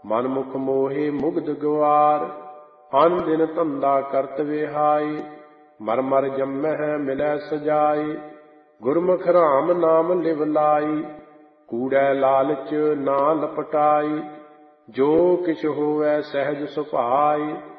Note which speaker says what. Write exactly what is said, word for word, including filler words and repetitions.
Speaker 1: ਮਨ ਮੁਖ ਮੋਹੇ ਮੁਗਧ ਗਵਾਰ। ਅਨ ਦਿਨ ਧੰਦਾ ਕਰਤ ਵਿਹਾਈ, ਮਰ ਮਰ ਜੰਮਹਿ ਮਿਲੈ ਸਜਾਈ। ਗੁਰਮੁਖ ਰਾਮ ਨਾਮ ਲਿਵ ਲਾਈ, ਕੂੜੈ ਲਾਲਚ ਨਾ ਲਪਟਾਈ। ਜੋ ਕਿਛ ਹੋਵੈ ਸਹਿਜ ਸੁਭਾਈ,